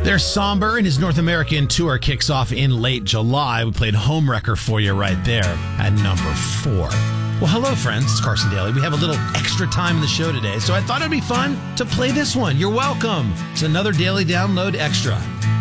There's Somber, and his North American tour kicks off in late July. We played Homewrecker for you right there at number 4. Well, hello, friends. It's Carson Daly. We have a little extra time in the show today, so I thought it'd be fun to play this one. You're welcome. It's another Daily Download Extra.